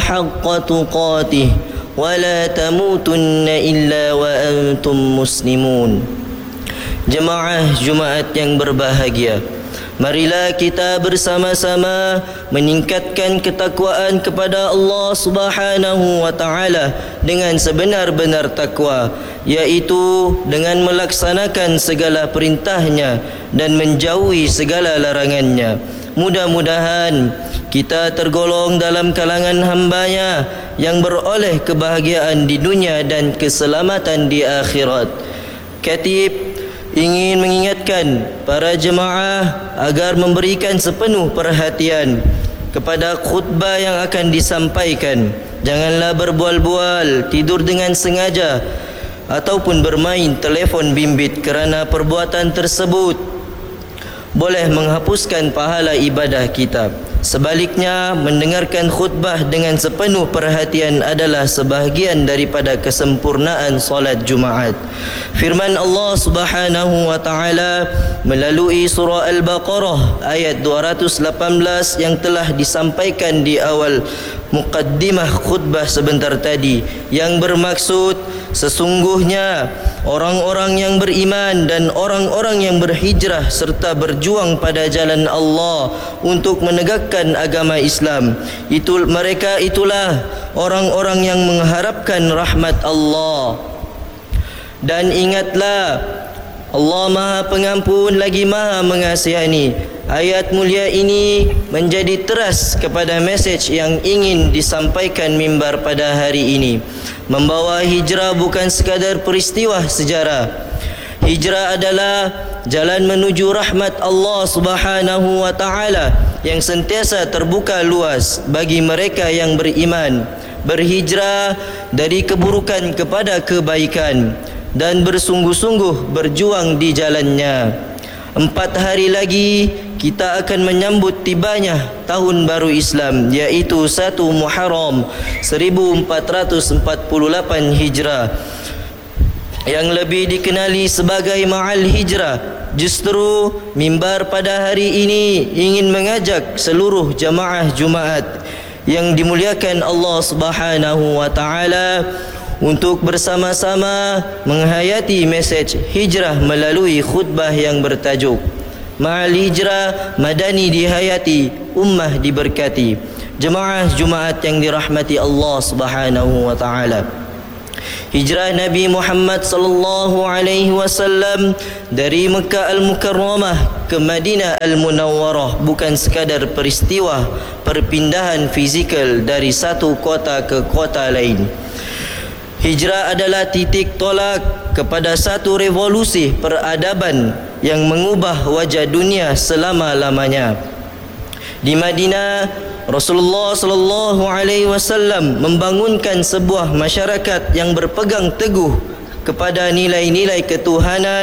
حق تقاته ولا تموتن إلا وأنتم مسلمون. Jemaah Jumaat yang berbahagia, marilah kita bersama-sama meningkatkan ketakwaan kepada Allah Subhanahu wa taala dengan sebenar-benar takwa, yaitu dengan melaksanakan segala perintahnya dan menjauhi segala larangannya. Mudah-mudahan kita tergolong dalam kalangan hamba-Nya yang beroleh kebahagiaan di dunia dan keselamatan di akhirat. Khatib ingin mengingatkan para jemaah agar memberikan sepenuh perhatian kepada khutbah yang akan disampaikan. Janganlah berbual-bual, tidur dengan sengaja ataupun bermain telefon bimbit, kerana perbuatan tersebut boleh menghapuskan pahala ibadah kita. Sebaliknya, mendengarkan khutbah dengan sepenuh perhatian adalah sebahagian daripada kesempurnaan solat Jumaat. Firman Allah Subhanahu wa taala melalui surah Al-Baqarah ayat 218 yang telah disampaikan di awal muqaddimah khutbah sebentar tadi, yang bermaksud sesungguhnya orang-orang yang beriman dan orang-orang yang berhijrah serta berjuang pada jalan Allah untuk menegakkan agama Islam, mereka itulah orang-orang yang mengharapkan rahmat Allah. Dan ingatlah, Allah Maha Pengampun lagi Maha Mengasihani. Ayat mulia ini menjadi teras kepada mesej yang ingin disampaikan mimbar pada hari ini. Membawa hijrah bukan sekadar peristiwa sejarah. Hijrah adalah jalan menuju rahmat Allah Subhanahu wa taala yang sentiasa terbuka luas bagi mereka yang beriman. Berhijrah dari keburukan kepada kebaikan dan bersungguh-sungguh berjuang di jalannya. 4 hari lagi kita akan menyambut tibanya tahun baru Islam, yaitu 1 Muharram 1448 Hijrah, yang lebih dikenali sebagai Ma'al Hijrah. Justru mimbar pada hari ini ingin mengajak seluruh jamaah Jumaat yang dimuliakan Allah Subhanahu wa taala untuk bersama-sama menghayati mesej hijrah melalui khutbah yang bertajuk Ma'al Hijrah, Madani dihayati, Ummah diberkati. Jemaah Jumaat yang dirahmati Allah Subhanahu wa taala, hijrah Nabi Muhammad sallallahu alaihi wasallam dari Mekah Al-Mukarramah ke Madinah Al-Munawwarah bukan sekadar peristiwa perpindahan fizikal dari satu kota ke kota lain. Hijrah adalah titik tolak kepada satu revolusi peradaban yang mengubah wajah dunia selama-lamanya. Di Madinah, Rasulullah sallallahu alaihi wasallam membangunkan sebuah masyarakat yang berpegang teguh kepada nilai-nilai ketuhanan